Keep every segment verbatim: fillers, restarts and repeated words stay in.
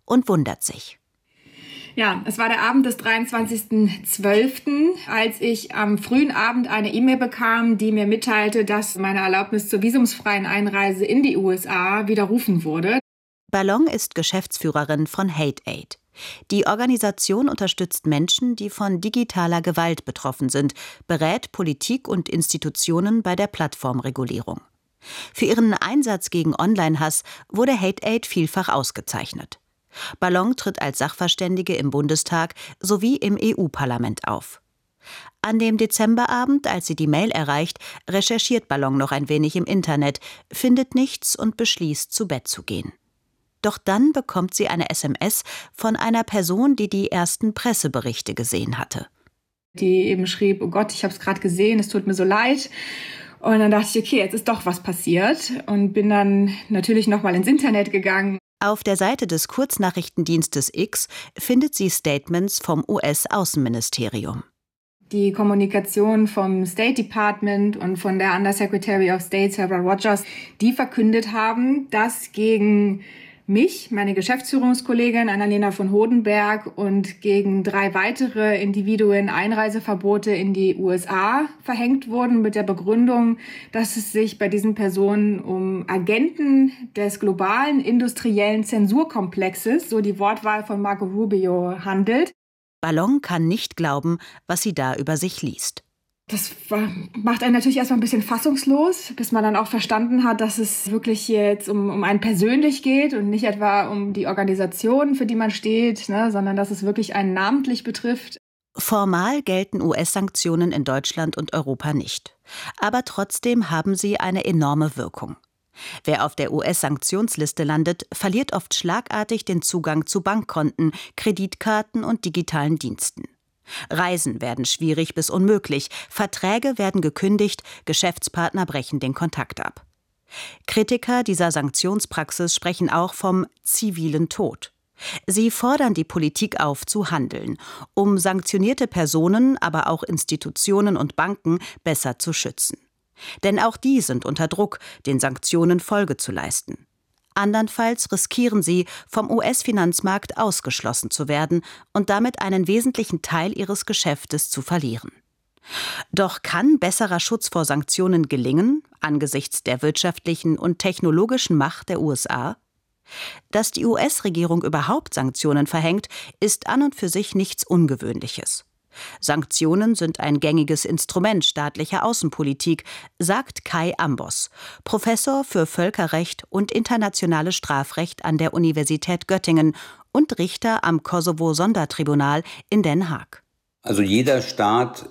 und wundert sich. Ja, es war der Abend des dreiundzwanzigsten zwölften, als ich am frühen Abend eine E-Mail bekam, die mir mitteilte, dass meine Erlaubnis zur visumsfreien Einreise in die U S A widerrufen wurde. Ballon ist Geschäftsführerin von Hate Aid. Die Organisation unterstützt Menschen, die von digitaler Gewalt betroffen sind, berät Politik und Institutionen bei der Plattformregulierung. Für ihren Einsatz gegen Online-Hass wurde Hate Aid vielfach ausgezeichnet. Ballon tritt als Sachverständige im Bundestag sowie im E U-Parlament auf. An dem Dezemberabend, als sie die Mail erreicht, recherchiert Ballon noch ein wenig im Internet, findet nichts und beschließt, zu Bett zu gehen. Doch dann bekommt sie eine S M S von einer Person, die die ersten Presseberichte gesehen hatte. Die eben schrieb, oh Gott, ich habe es gerade gesehen, es tut mir so leid. Und dann dachte ich, okay, jetzt ist doch was passiert und bin dann natürlich noch mal ins Internet gegangen. Auf der Seite des Kurznachrichtendienstes X findet sie Statements vom U S-Außenministerium. Die Kommunikation vom State Department und von der Undersecretary of State, Sarah Rogers, die verkündet haben, dass gegen mich, meine Geschäftsführungskollegin Annalena von Hodenberg und gegen drei weitere Individuen Einreiseverbote in die U S A verhängt wurden mit der Begründung, dass es sich bei diesen Personen um Agenten des globalen industriellen Zensurkomplexes, so die Wortwahl von Marco Rubio, handelt. Ballon kann nicht glauben, was sie da über sich liest. Das war, macht einen natürlich erstmal ein bisschen fassungslos, bis man dann auch verstanden hat, dass es wirklich jetzt um, um einen persönlich geht und nicht etwa um die Organisation, für die man steht, ne, sondern dass es wirklich einen namentlich betrifft. Formal gelten U S-Sanktionen in Deutschland und Europa nicht. Aber trotzdem haben sie eine enorme Wirkung. Wer auf der U S-Sanktionsliste landet, verliert oft schlagartig den Zugang zu Bankkonten, Kreditkarten und digitalen Diensten. Reisen werden schwierig bis unmöglich, Verträge werden gekündigt, Geschäftspartner brechen den Kontakt ab. Kritiker dieser Sanktionspraxis sprechen auch vom zivilen Tod. Sie fordern die Politik auf, zu handeln, um sanktionierte Personen, aber auch Institutionen und Banken besser zu schützen. Denn auch die sind unter Druck, den Sanktionen Folge zu leisten. Andernfalls riskieren sie, vom U S-Finanzmarkt ausgeschlossen zu werden und damit einen wesentlichen Teil ihres Geschäftes zu verlieren. Doch kann besserer Schutz vor Sanktionen gelingen, angesichts der wirtschaftlichen und technologischen Macht der U S A? Dass die U S-Regierung überhaupt Sanktionen verhängt, ist an und für sich nichts Ungewöhnliches. Sanktionen sind ein gängiges Instrument staatlicher Außenpolitik, sagt Kai Ambos, Professor für Völkerrecht und internationales Strafrecht an der Universität Göttingen und Richter am Kosovo-Sondertribunal in Den Haag. Also jeder Staat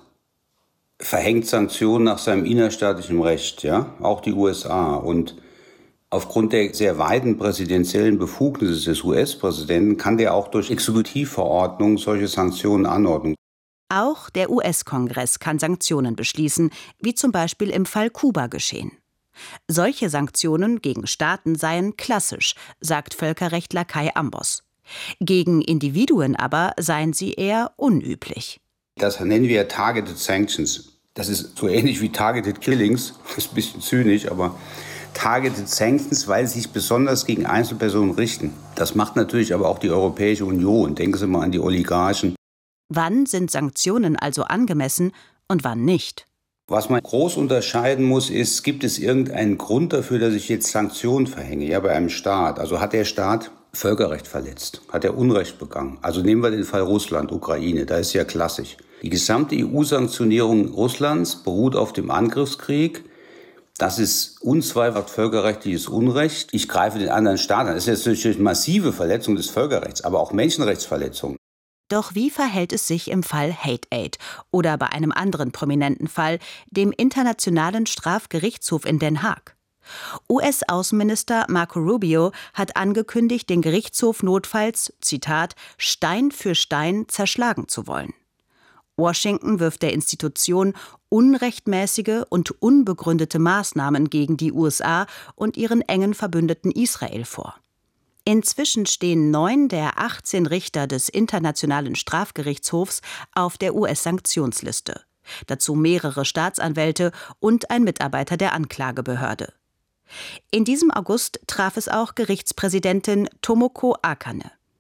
verhängt Sanktionen nach seinem innerstaatlichen Recht, ja, auch die U S A. Und aufgrund der sehr weiten präsidentiellen Befugnisse des U S-Präsidenten kann der auch durch Exekutivverordnung solche Sanktionen anordnen. Auch der U S-Kongress kann Sanktionen beschließen, wie zum Beispiel im Fall Kuba geschehen. Solche Sanktionen gegen Staaten seien klassisch, sagt Völkerrechtler Kai Ambos. Gegen Individuen aber seien sie eher unüblich. Das nennen wir Targeted Sanctions. Das ist so ähnlich wie Targeted Killings. Das ist ein bisschen zynisch, aber Targeted Sanctions, weil sie sich besonders gegen Einzelpersonen richten. Das macht natürlich aber auch die Europäische Union. Denken Sie mal an die Oligarchen. Wann sind Sanktionen also angemessen und wann nicht? Was man groß unterscheiden muss, ist, gibt es irgendeinen Grund dafür, dass ich jetzt Sanktionen verhänge? Ja, bei einem Staat. Also hat der Staat Völkerrecht verletzt? Hat er Unrecht begangen? Also nehmen wir den Fall Russland, Ukraine, da ist ja klassisch. Die gesamte E U-Sanktionierung Russlands beruht auf dem Angriffskrieg. Das ist unzweifelhaft völkerrechtliches Unrecht. Ich greife den anderen Staat an. Das ist jetzt natürlich eine massive Verletzung des Völkerrechts, aber auch Menschenrechtsverletzungen. Doch wie verhält es sich im Fall Hate Aid oder bei einem anderen prominenten Fall, dem Internationalen Strafgerichtshof in Den Haag? U S-Außenminister Marco Rubio hat angekündigt, den Gerichtshof notfalls, Zitat, Stein für Stein zerschlagen zu wollen. Washington wirft der Institution unrechtmäßige und unbegründete Maßnahmen gegen die U S A und ihren engen Verbündeten Israel vor. Inzwischen stehen neun der achtzehn Richter des Internationalen Strafgerichtshofs auf der U S-Sanktionsliste. Dazu mehrere Staatsanwälte und ein Mitarbeiter der Anklagebehörde. In diesem August traf es auch Gerichtspräsidentin Tomoko Akane.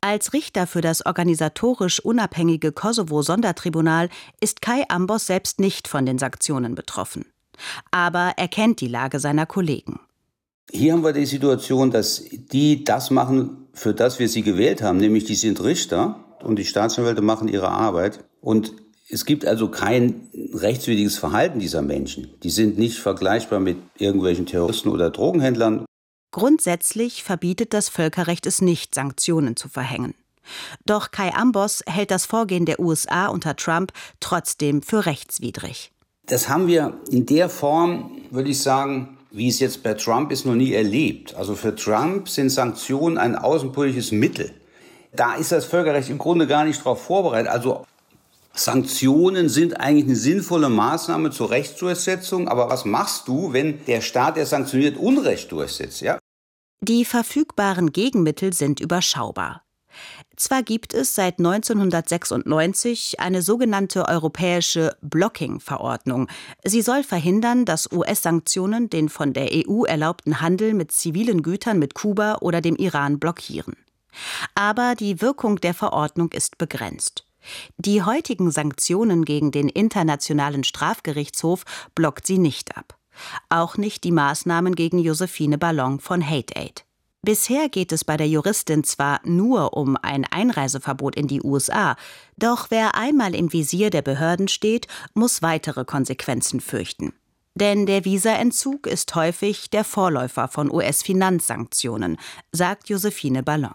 Als Richter für das organisatorisch unabhängige Kosovo-Sondertribunal ist Kai Ambos selbst nicht von den Sanktionen betroffen. Aber er kennt die Lage seiner Kollegen. Hier haben wir die Situation, dass die das machen, für das wir sie gewählt haben, nämlich die sind Richter und die Staatsanwälte machen ihre Arbeit. Und es gibt also kein rechtswidriges Verhalten dieser Menschen. Die sind nicht vergleichbar mit irgendwelchen Terroristen oder Drogenhändlern. Grundsätzlich verbietet das Völkerrecht es nicht, Sanktionen zu verhängen. Doch Kai Ambos hält das Vorgehen der U S A unter Trump trotzdem für rechtswidrig. Das haben wir in der Form, würde ich sagen, wie es jetzt bei Trump ist, noch nie erlebt. Also für Trump sind Sanktionen ein außenpolitisches Mittel. Da ist das Völkerrecht im Grunde gar nicht darauf vorbereitet. Also Sanktionen sind eigentlich eine sinnvolle Maßnahme zur Rechtsdurchsetzung. Aber was machst du, wenn der Staat, der sanktioniert, Unrecht durchsetzt? Ja? Die verfügbaren Gegenmittel sind überschaubar. Zwar gibt es seit neunzehnhundertsechsundneunzig eine sogenannte europäische Blocking-Verordnung. Sie soll verhindern, dass U S-Sanktionen den von der E U erlaubten Handel mit zivilen Gütern mit Kuba oder dem Iran blockieren. Aber die Wirkung der Verordnung ist begrenzt. Die heutigen Sanktionen gegen den Internationalen Strafgerichtshof blockt sie nicht ab. Auch nicht die Maßnahmen gegen Josephine Ballon von Hate Aid. Bisher geht es bei der Juristin zwar nur um ein Einreiseverbot in die U S A, doch wer einmal im Visier der Behörden steht, muss weitere Konsequenzen fürchten. Denn der Visaentzug ist häufig der Vorläufer von U S-Finanzsanktionen, sagt Josephine Ballon.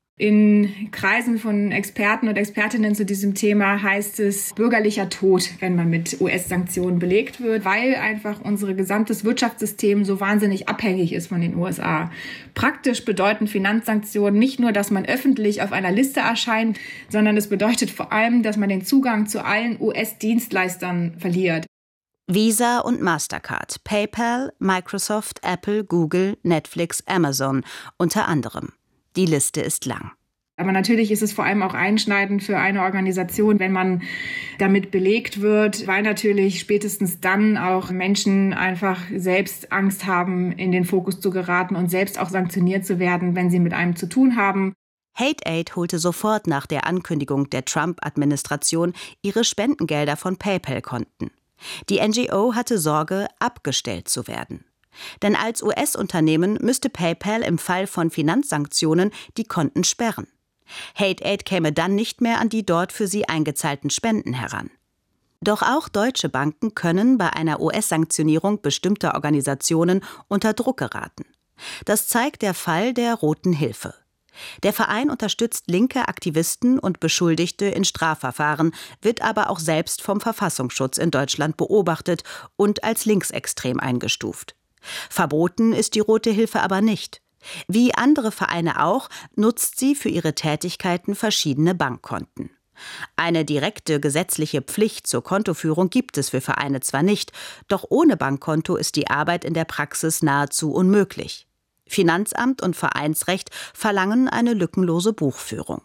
In Kreisen von Experten und Expertinnen zu diesem Thema heißt es bürgerlicher Tod, wenn man mit U S-Sanktionen belegt wird, weil einfach unser gesamtes Wirtschaftssystem so wahnsinnig abhängig ist von den U S A. Praktisch bedeuten Finanzsanktionen nicht nur, dass man öffentlich auf einer Liste erscheint, sondern es bedeutet vor allem, dass man den Zugang zu allen U S-Dienstleistern verliert. Visa und Mastercard, PayPal, Microsoft, Apple, Google, Netflix, Amazon unter anderem. Die Liste ist lang. Aber natürlich ist es vor allem auch einschneidend für eine Organisation, wenn man damit belegt wird, weil natürlich spätestens dann auch Menschen einfach selbst Angst haben, in den Fokus zu geraten und selbst auch sanktioniert zu werden, wenn sie mit einem zu tun haben. Hate Aid holte sofort nach der Ankündigung der Trump-Administration ihre Spendengelder von PayPal-Konten. Die N G O hatte Sorge, abgestellt zu werden. Denn als U S-Unternehmen müsste PayPal im Fall von Finanzsanktionen die Konten sperren. Hate Aid käme dann nicht mehr an die dort für sie eingezahlten Spenden heran. Doch auch deutsche Banken können bei einer U S-Sanktionierung bestimmter Organisationen unter Druck geraten. Das zeigt der Fall der Roten Hilfe. Der Verein unterstützt linke Aktivisten und Beschuldigte in Strafverfahren, wird aber auch selbst vom Verfassungsschutz in Deutschland beobachtet und als linksextrem eingestuft. Verboten ist die Rote Hilfe aber nicht. Wie andere Vereine auch, nutzt sie für ihre Tätigkeiten verschiedene Bankkonten. Eine direkte gesetzliche Pflicht zur Kontoführung gibt es für Vereine zwar nicht, doch ohne Bankkonto ist die Arbeit in der Praxis nahezu unmöglich. Finanzamt und Vereinsrecht verlangen eine lückenlose Buchführung.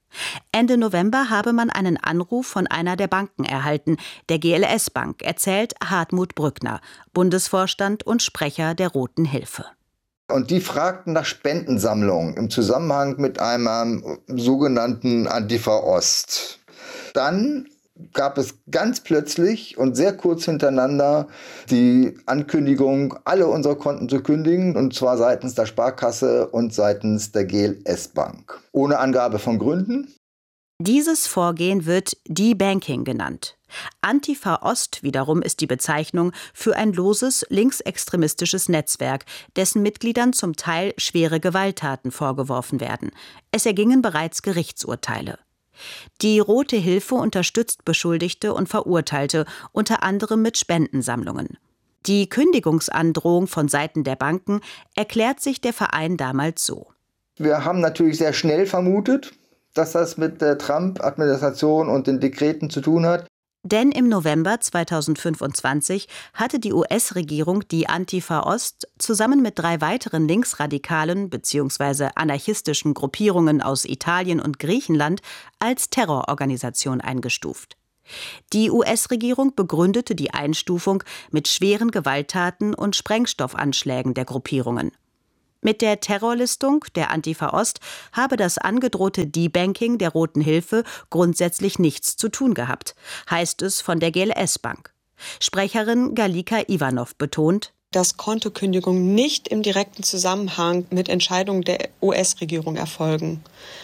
Ende November habe man einen Anruf von einer der Banken erhalten, der G L S-Bank, erzählt Hartmut Brückner, Bundesvorstand und Sprecher der Roten Hilfe. Und die fragten nach Spendensammlungen im Zusammenhang mit einem sogenannten Antifa Ost. Dann gab es ganz plötzlich und sehr kurz hintereinander die Ankündigung, alle unsere Konten zu kündigen, und zwar seitens der Sparkasse und seitens der G L S-Bank. Ohne Angabe von Gründen. Dieses Vorgehen wird Debanking genannt. Antifa Ost wiederum ist die Bezeichnung für ein loses linksextremistisches Netzwerk, dessen Mitgliedern zum Teil schwere Gewalttaten vorgeworfen werden. Es ergingen bereits Gerichtsurteile. Die Rote Hilfe unterstützt Beschuldigte und Verurteilte, unter anderem mit Spendensammlungen. Die Kündigungsandrohung von Seiten der Banken erklärt sich der Verein damals so. Wir haben natürlich sehr schnell vermutet, dass das mit der Trump-Administration und den Dekreten zu tun hat. Denn im November zweitausendfünfundzwanzig hatte die U S-Regierung die Antifa Ost zusammen mit drei weiteren linksradikalen bzw. anarchistischen Gruppierungen aus Italien und Griechenland als Terrororganisation eingestuft. Die U S-Regierung begründete die Einstufung mit schweren Gewalttaten und Sprengstoffanschlägen der Gruppierungen. Mit der Terrorlistung der Antifa Ost habe das angedrohte Debanking der Roten Hilfe grundsätzlich nichts zu tun gehabt, heißt es von der G L S-Bank. Sprecherin Galika Ivanov betont, dass Kontokündigungen nicht im direkten Zusammenhang mit Entscheidungen der U S-Regierung erfolgen.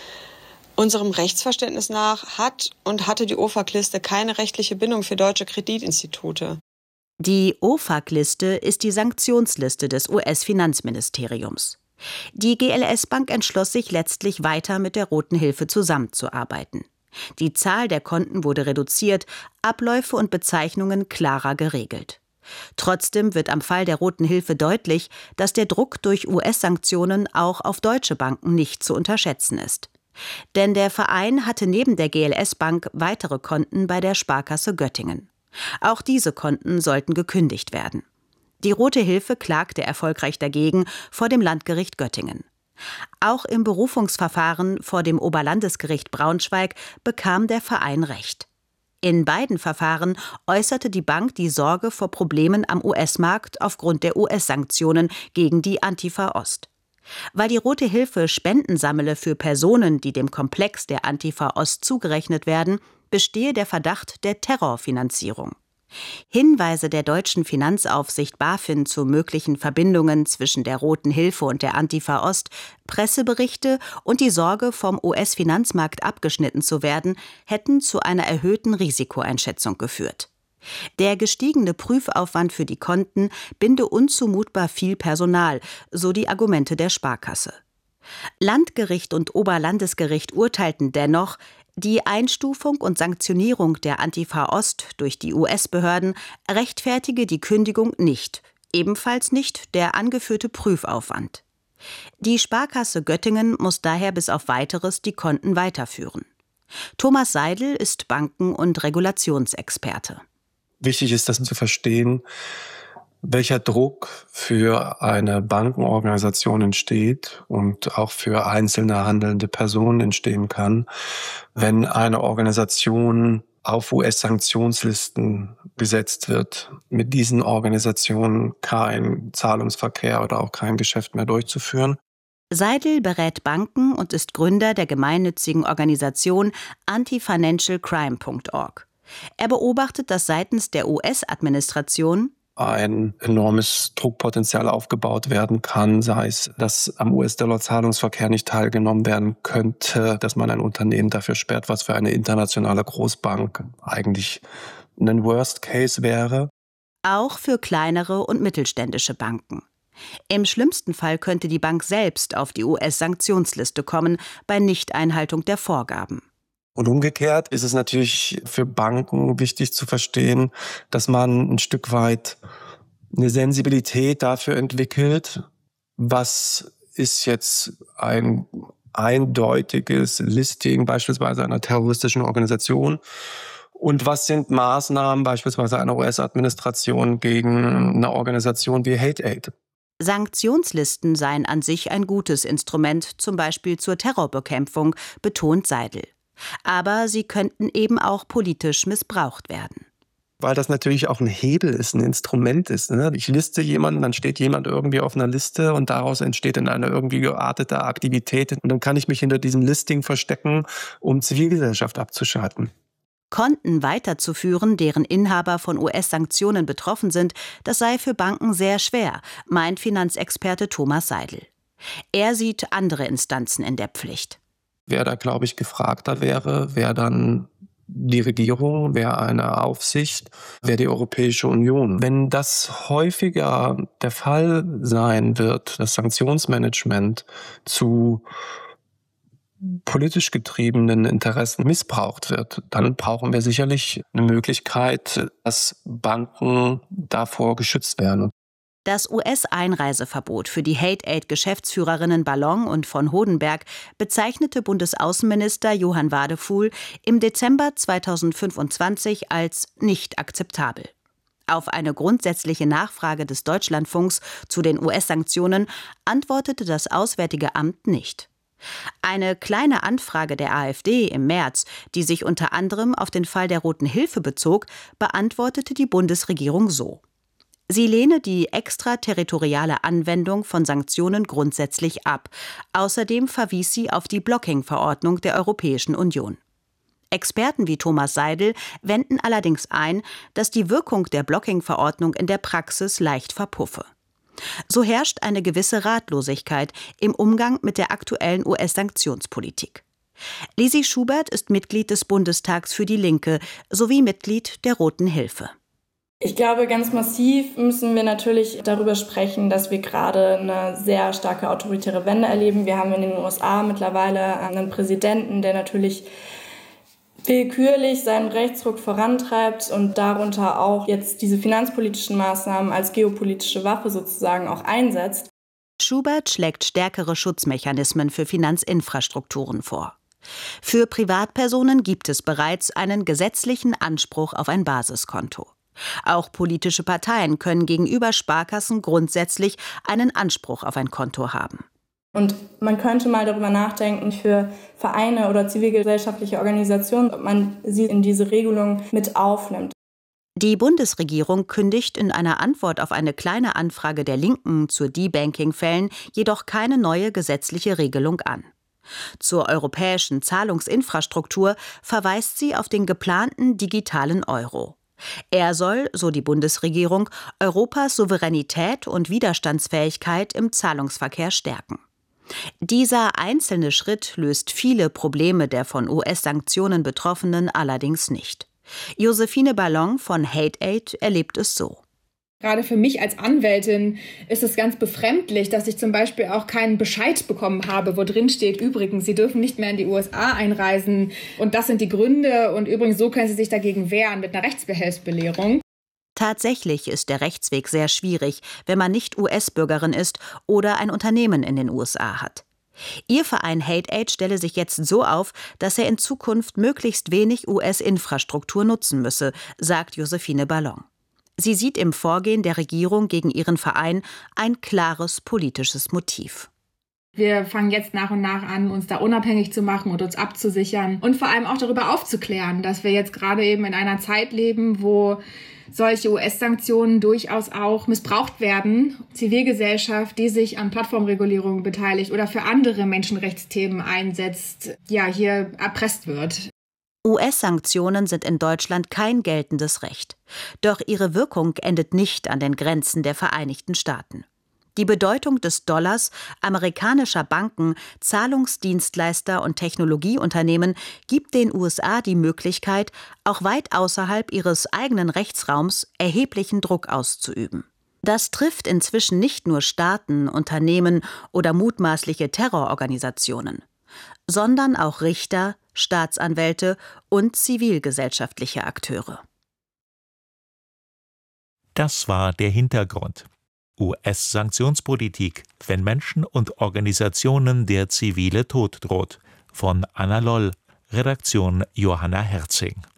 Unserem Rechtsverständnis nach hat und hatte die O F A C-Liste keine rechtliche Bindung für deutsche Kreditinstitute. Die O F A C-Liste ist die Sanktionsliste des U S-Finanzministeriums. Die G L S-Bank entschloss sich letztlich weiter mit der Roten Hilfe zusammenzuarbeiten. Die Zahl der Konten wurde reduziert, Abläufe und Bezeichnungen klarer geregelt. Trotzdem wird am Fall der Roten Hilfe deutlich, dass der Druck durch U S-Sanktionen auch auf deutsche Banken nicht zu unterschätzen ist. Denn der Verein hatte neben der G L S-Bank weitere Konten bei der Sparkasse Göttingen. Auch diese Konten sollten gekündigt werden. Die Rote Hilfe klagte erfolgreich dagegen vor dem Landgericht Göttingen. Auch im Berufungsverfahren vor dem Oberlandesgericht Braunschweig bekam der Verein Recht. In beiden Verfahren äußerte die Bank die Sorge vor Problemen am U S-Markt aufgrund der U S-Sanktionen gegen die Antifa Ost. Weil die Rote Hilfe Spenden sammle für Personen, die dem Komplex der Antifa Ost zugerechnet werden, bestehe der Verdacht der Terrorfinanzierung. Hinweise der deutschen Finanzaufsicht BaFin zu möglichen Verbindungen zwischen der Roten Hilfe und der Antifa Ost, Presseberichte und die Sorge, vom U S-Finanzmarkt abgeschnitten zu werden, hätten zu einer erhöhten Risikoeinschätzung geführt. Der gestiegene Prüfaufwand für die Konten binde unzumutbar viel Personal, so die Argumente der Sparkasse. Landgericht und Oberlandesgericht urteilten dennoch, die Einstufung und Sanktionierung der Antifa Ost durch die U S-Behörden rechtfertige die Kündigung nicht, ebenfalls nicht der angeführte Prüfaufwand. Die Sparkasse Göttingen muss daher bis auf Weiteres die Konten weiterführen. Thomas Seidel ist Banken- und Regulationsexperte. Wichtig ist, das zu verstehen, welcher Druck für eine Bankenorganisation entsteht und auch für einzelne handelnde Personen entstehen kann, wenn eine Organisation auf U S-Sanktionslisten gesetzt wird, mit diesen Organisationen kein Zahlungsverkehr oder auch kein Geschäft mehr durchzuführen. Seidel berät Banken und ist Gründer der gemeinnützigen Organisation anti financial crime punkt org. Er beobachtet, dass seitens der U S-Administration ein enormes Druckpotenzial aufgebaut werden kann, sei es, dass am U S-Dollar-Zahlungsverkehr nicht teilgenommen werden könnte, dass man ein Unternehmen dafür sperrt, was für eine internationale Großbank eigentlich ein Worst Case wäre. Auch für kleinere und mittelständische Banken. Im schlimmsten Fall könnte die Bank selbst auf die U S-Sanktionsliste kommen, bei Nichteinhaltung der Vorgaben. Und umgekehrt ist es natürlich für Banken wichtig zu verstehen, dass man ein Stück weit eine Sensibilität dafür entwickelt, was ist jetzt ein eindeutiges Listing beispielsweise einer terroristischen Organisation und was sind Maßnahmen beispielsweise einer U S-Administration gegen eine Organisation wie Hate Aid. Sanktionslisten seien an sich ein gutes Instrument, zum Beispiel zur Terrorbekämpfung, betont Seidel. Aber sie könnten eben auch politisch missbraucht werden. Weil das natürlich auch ein Hebel ist, ein Instrument ist. Ne? Ich liste jemanden, dann steht jemand irgendwie auf einer Liste und daraus entsteht dann eine irgendwie geartete Aktivität. Und dann kann ich mich hinter diesem Listing verstecken, um Zivilgesellschaft abzuschalten. Konten weiterzuführen, deren Inhaber von U S-Sanktionen betroffen sind, das sei für Banken sehr schwer, meint Finanzexperte Thomas Seidel. Er sieht andere Instanzen in der Pflicht. Wer da, glaube ich, gefragter wäre, wäre dann die Regierung, wäre eine Aufsicht, wäre die Europäische Union. Wenn das häufiger der Fall sein wird, das Sanktionsmanagement zu politisch getriebenen Interessen missbraucht wird, dann brauchen wir sicherlich eine Möglichkeit, dass Banken davor geschützt werden. Das U S-Einreiseverbot für die Hate-Aid-Geschäftsführerinnen Ballon und von Hodenberg bezeichnete Bundesaußenminister Johann Wadefuhl im Dezember zweitausendfünfundzwanzig als nicht akzeptabel. Auf eine grundsätzliche Nachfrage des Deutschlandfunks zu den U S-Sanktionen antwortete das Auswärtige Amt nicht. Eine kleine Anfrage der AfD im März, die sich unter anderem auf den Fall der Roten Hilfe bezog, beantwortete die Bundesregierung so: Sie lehne die extraterritoriale Anwendung von Sanktionen grundsätzlich ab. Außerdem verwies sie auf die Blocking-Verordnung der Europäischen Union. Experten wie Thomas Seidel wenden allerdings ein, dass die Wirkung der Blocking-Verordnung in der Praxis leicht verpuffe. So herrscht eine gewisse Ratlosigkeit im Umgang mit der aktuellen U S-Sanktionspolitik. Lisi Schubert ist Mitglied des Bundestags für die Linke sowie Mitglied der Roten Hilfe. Ich glaube, ganz massiv müssen wir natürlich darüber sprechen, dass wir gerade eine sehr starke autoritäre Wende erleben. Wir haben in den U S A mittlerweile einen Präsidenten, der natürlich willkürlich seinen Rechtsruck vorantreibt und darunter auch jetzt diese finanzpolitischen Maßnahmen als geopolitische Waffe sozusagen auch einsetzt. Schubert schlägt stärkere Schutzmechanismen für Finanzinfrastrukturen vor. Für Privatpersonen gibt es bereits einen gesetzlichen Anspruch auf ein Basiskonto. Auch politische Parteien können gegenüber Sparkassen grundsätzlich einen Anspruch auf ein Konto haben. Und man könnte mal darüber nachdenken, für Vereine oder zivilgesellschaftliche Organisationen, ob man sie in diese Regelung mit aufnimmt. Die Bundesregierung kündigt in einer Antwort auf eine kleine Anfrage der Linken zu De-Banking-Fällen jedoch keine neue gesetzliche Regelung an. Zur europäischen Zahlungsinfrastruktur verweist sie auf den geplanten digitalen Euro. Er soll, so die Bundesregierung, Europas Souveränität und Widerstandsfähigkeit im Zahlungsverkehr stärken. Dieser einzelne Schritt löst viele Probleme der von U S-Sanktionen Betroffenen allerdings nicht. Josephine Ballon von Hate Aid erlebt es so. Gerade für mich als Anwältin ist es ganz befremdlich, dass ich zum Beispiel auch keinen Bescheid bekommen habe, wo drin steht, übrigens, Sie dürfen nicht mehr in die U S A einreisen und das sind die Gründe und übrigens so können Sie sich dagegen wehren mit einer Rechtsbehelfsbelehrung. Tatsächlich ist der Rechtsweg sehr schwierig, wenn man nicht U S-Bürgerin ist oder ein Unternehmen in den U S A hat. Ihr Verein Hate Aid stelle sich jetzt so auf, dass er in Zukunft möglichst wenig U S-Infrastruktur nutzen müsse, sagt Josephine Ballon. Sie sieht im Vorgehen der Regierung gegen ihren Verein ein klares politisches Motiv. Wir fangen jetzt nach und nach an, uns da unabhängig zu machen und uns abzusichern und vor allem auch darüber aufzuklären, dass wir jetzt gerade eben in einer Zeit leben, wo solche U S-Sanktionen durchaus auch missbraucht werden. Zivilgesellschaft, die sich an Plattformregulierungen beteiligt oder für andere Menschenrechtsthemen einsetzt, ja, hier erpresst wird. U S-Sanktionen sind in Deutschland kein geltendes Recht. Doch ihre Wirkung endet nicht an den Grenzen der Vereinigten Staaten. Die Bedeutung des Dollars, amerikanischer Banken, Zahlungsdienstleister und Technologieunternehmen gibt den U S A die Möglichkeit, auch weit außerhalb ihres eigenen Rechtsraums erheblichen Druck auszuüben. Das trifft inzwischen nicht nur Staaten, Unternehmen oder mutmaßliche Terrororganisationen, sondern auch Richter, Staatsanwälte und zivilgesellschaftliche Akteure. Das war der Hintergrund. U S-Sanktionspolitik, wenn Menschen und Organisationen der zivile Tod droht. Von Anna Loll, Redaktion Johanna Herzing.